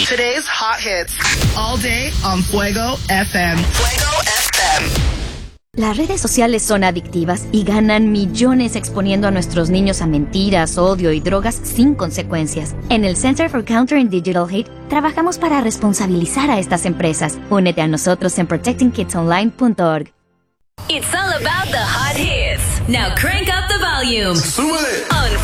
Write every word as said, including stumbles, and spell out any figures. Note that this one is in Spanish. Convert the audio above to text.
Today's hot hits. All day on Fuego F M. Fuego F M. Las redes sociales son adictivas y ganan millones exponiendo a nuestros niños a mentiras, odio y drogas sin consecuencias. En el Center for Countering Digital Hate, trabajamos para responsabilizar a estas empresas. Únete a nosotros en protecting kids online punto org. It's all about the hot hits. Now crank up the volume. ¡Súbele! On